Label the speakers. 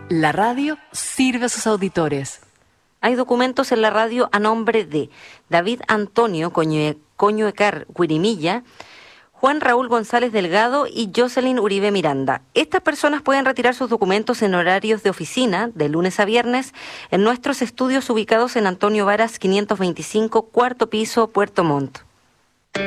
Speaker 1: La radio sirve a sus auditores.
Speaker 2: Hay documentos en la radio a nombre de David Antonio Coñuecar Guirimilla, Juan Raúl González Delgado y Jocelyn Uribe Miranda. Estas personas pueden retirar sus documentos en horarios de oficina, de lunes a viernes, en nuestros estudios ubicados en Antonio Varas 525, cuarto piso, Puerto Montt.